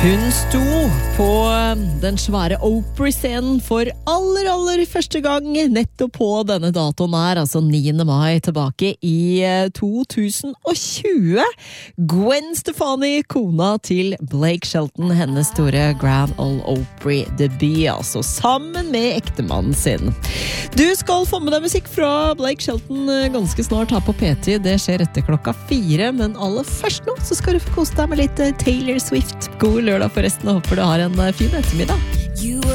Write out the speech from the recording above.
Hun sto på den svære Oprah-scenen for aller første gang nettopp på denne datoen her, altså 9. mai, tilbake i 2020. Gwen Stefani, kona til Blake Shelton, hennes store Grand Ole Opry-debut, altså sammen med ektemannen sin. Du skal få med deg musikk fra Blake Shelton ganske snart her på P10. Det skjer etter 4:00, men aller først nå så skal du få kose deg med litt Taylor Swift. God lørdag forresten, og håper du har en fin ettermiddag.